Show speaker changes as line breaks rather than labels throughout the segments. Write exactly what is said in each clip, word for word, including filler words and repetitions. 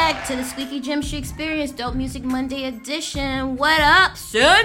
back to the Squeaky Gym Shoe Experience Dope Music Monday edition. What up, son?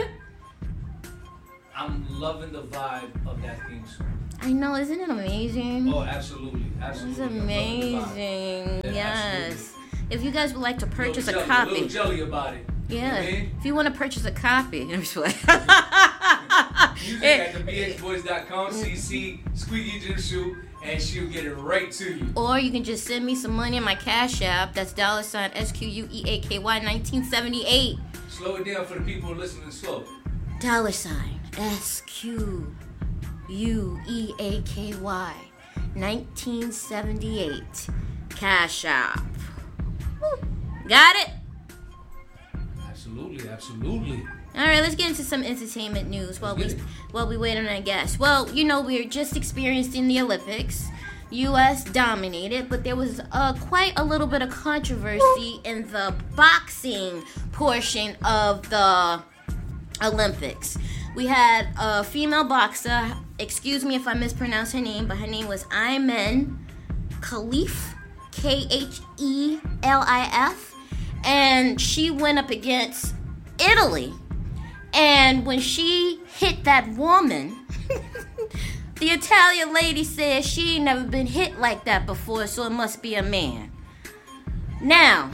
I'm loving the vibe of that theme song.
I know, isn't it amazing?
Oh, absolutely, absolutely.
It's amazing.
Yeah,
yes.
absolutely.
If you guys would like to purchase
a,
a
jelly,
copy,
a little jelly about it.
yeah.
You know what I mean?
If you want to purchase a copy, I'm just like,
Music at the b x boys dot com, C C Squeaky Gym Shoe, and she'll get it right to you.
Or you can just send me some money in my Cash App. That's dollar sign S Q U E A K Y nineteen seventy-eight.
Slow it down for the people listening slow.
Dollar sign S Q U E A K Y nineteen seventy-eight. Cash App. Woo. Got it?
Absolutely, absolutely.
All right, let's get into some entertainment news while we while we wait on our guests. Well, you know, we're just experiencing the Olympics. U S dominated, but there was uh, quite a little bit of controversy in the boxing portion of the Olympics. We had a female boxer, excuse me if I mispronounce her name, but her name was Ayman Khalif, K H E L I F, and she went up against Italy. And when she hit that woman, the Italian lady said she ain't never been hit like that before, so it must be a man. Now,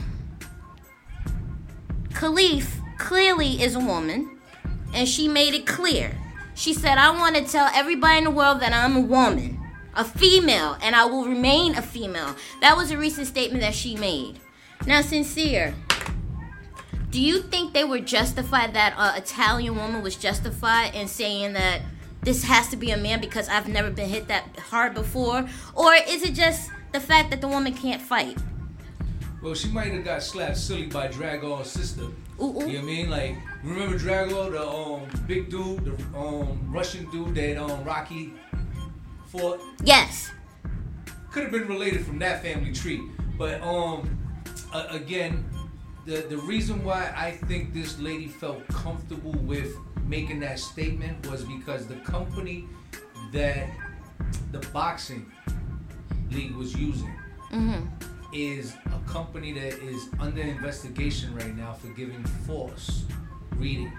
Khalif clearly is a woman, and she made it clear. She said, I want to tell everybody in the world that I'm a woman, a female, and I will remain a female. That was a recent statement that she made. Now, Sincere, do you think they were justified, that uh, Italian woman was justified in saying that this has to be a man because I've never been hit that hard before? Or is it just the fact that the woman can't fight?
Well, she might have got slapped silly by Drago's sister.
Ooh, ooh.
You know what I mean? Like, remember Drago, the um big dude, the um Russian dude that um Rocky fought?
Yes.
Could have been related from that family tree. But um uh, again, the the reason why I think this lady felt comfortable with making that statement was because the company that the boxing league was using
Mm-hmm.
is a company that is under investigation right now for giving false readings.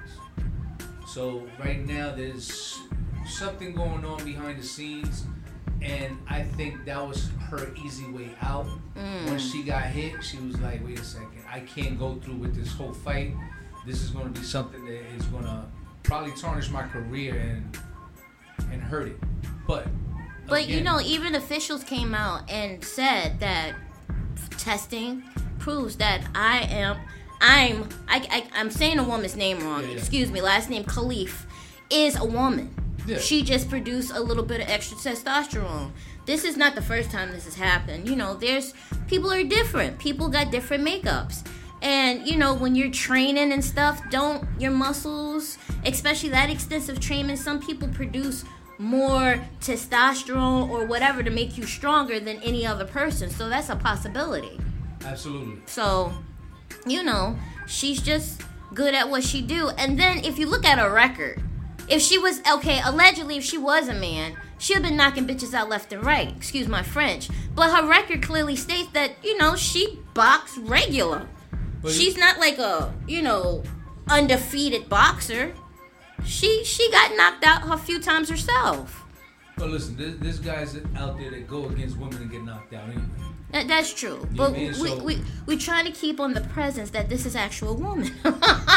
So right now there's something going on behind the scenes, and I think that was her easy way out.
Mm.
When she got hit, she was like, wait a second, I can't go through with this whole fight. This is going to be something that is going to probably tarnish my career and and hurt it. But
But
again,
you know, even officials came out and said that testing proves that I am, I'm, I, I, I'm saying a woman's name wrong.
Yeah, yeah.
Excuse me. Last name Khalif is a woman.
Yeah.
She just produced a little bit of extra testosterone. This is not the first time this has happened. You know, there's people are different. People got different makeups. And, you know, when you're training and stuff, don't your muscles, especially that extensive training, some people produce more testosterone or whatever to make you stronger than any other person. So that's a possibility.
Absolutely.
So, you know, she's just good at what she do. And then if you look at her record, if she was, okay, allegedly if she was a man, she'd have been knocking bitches out left and right. Excuse my French. But her record clearly states that, you know, she boxed regular.
Well,
She's not like a, you know, undefeated boxer. She she got knocked out a few times herself.
But listen, there's, there's guys out there that go against women and get knocked out anyway.
That, that's true.
You
But
mean,
we,
so-
we, we trying to keep on the presence that this is actual woman.
Yeah, no,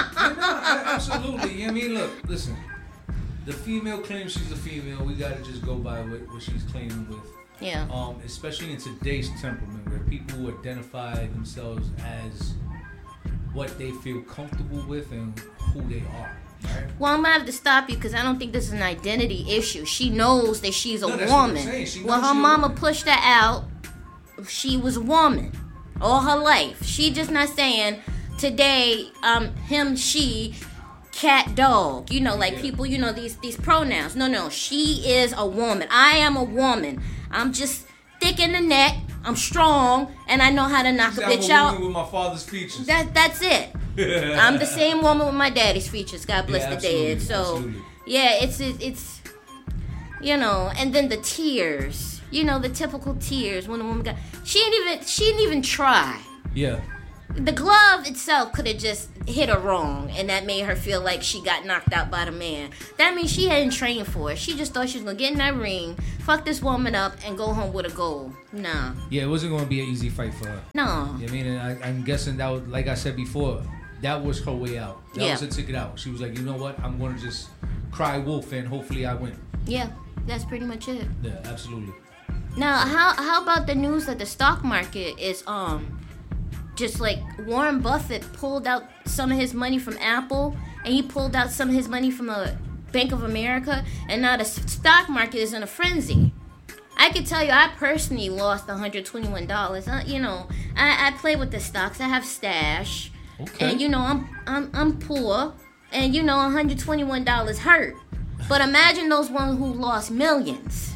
a- absolutely. You know what I mean? Look, listen. The female claims she's a female. We gotta just go by what, what she's claiming with.
Yeah.
Um, especially in today's temperament, where people identify themselves as what they feel comfortable with and who they are. Right?
Well, I'm gonna have to stop you because I don't think this is an identity issue. She knows that she's a
No, that's what I'm
woman.
saying. She
When
knows
her
she a
mama
woman.
pushed her out, she was a woman all her life. She just not saying today, um, him, she, cat, dog. You know, like
Yeah.
people, you know, these these pronouns. No, no, she is a woman. I am a woman. I'm just thick in the neck. I'm strong, and I know how to knock
She's
a
I'm
bitch
a
out.
woman with my father's features.
That that's it. I'm the same woman with my daddy's features. God bless
Yeah,
the
absolutely,
dead. So,
absolutely.
yeah, it's it, it's you know, and then the tears. You know, the typical tears when a woman got. She didn't even. She didn't even try.
Yeah.
the glove itself could have just hit her wrong, and that made her feel like she got knocked out by the man. That means she hadn't trained for it. She just thought she was gonna get in that ring, fuck this woman up, and go home with a gold. Nah.
Yeah, it wasn't gonna be an easy fight for her.
No.
You know what I mean, and I, I'm guessing that was, like I said before, that was her way out. That
Yeah.
was her ticket out. She was like, you know what? I'm gonna just cry wolf, and hopefully I win.
Yeah, that's pretty much it.
Yeah, absolutely.
Now, how how about the news that the stock market is um just like Warren Buffett pulled out some of his money from Apple, and he pulled out some of his money from the Bank of America, and now the s- stock market is in a frenzy. I can tell you, I personally lost one hundred twenty-one dollars. Uh, you know, I, I play with the stocks. I have stash,
Okay.
and you know, I'm I'm I'm poor, and you know, one hundred twenty-one dollars hurt. But imagine those ones who lost millions.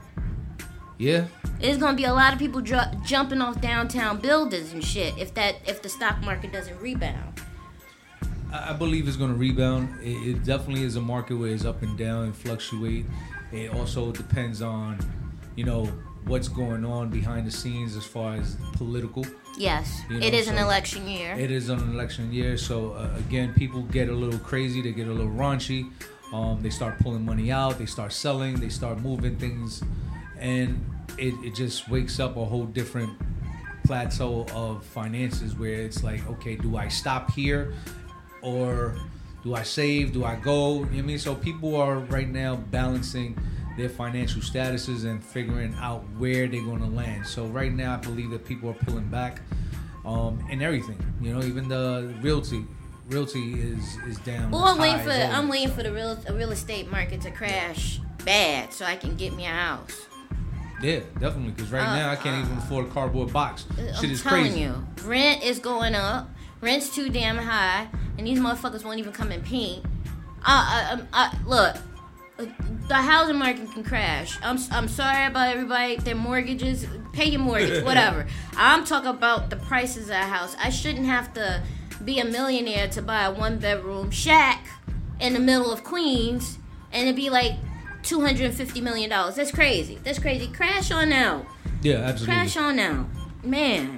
Yeah.
There's gonna be a lot of people dr- jumping off downtown buildings and shit if that if the stock market doesn't rebound.
I I believe it's going to rebound. It, it definitely is a market where it's up and down and fluctuate. It also depends on, you know, what's going on behind the scenes as far as political.
Yes,
You know,
it is an
so
election year.
It is an election year, so uh, again, people get a little crazy. They get a little raunchy. Um, they start pulling money out. They start selling. They start moving things, and it, it just wakes up a whole different plateau of finances where it's like, okay, do I stop here, or do I save? Do I go? You know what I mean? So people are right now balancing their financial statuses and figuring out where they're going to land. So right now, I believe that people are pulling back um, in everything. You know, even the realty, realty is is down.
Well, I'm
as
waiting
high
for
as
I'm
always.
waiting for the real the real estate market to crash bad so I can get me a house.
Yeah, definitely. Because right
Uh,
now I can't even
uh,
afford a cardboard box. Shit
I'm
is
telling
crazy.
you, rent is going up. Rent's too damn high, and these motherfuckers won't even come and paint. I, I, I, look, the housing market can crash. I'm, I'm sorry about everybody. Their mortgages, pay your mortgage, whatever. I'm talking about the prices of a house. I shouldn't have to be a millionaire to buy a one bedroom shack in the middle of Queens, and it'd be like two hundred fifty million dollars. That's crazy. That's crazy. Crash on out.
Yeah, absolutely.
Crash on out. Man.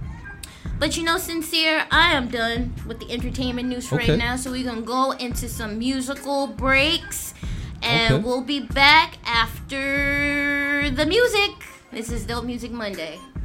But you know, Sincere, I am done with the entertainment news for
Okay.
right now. So we're going to go into some musical breaks. And
Okay.
we'll be back after the music. This is Dope Music Monday.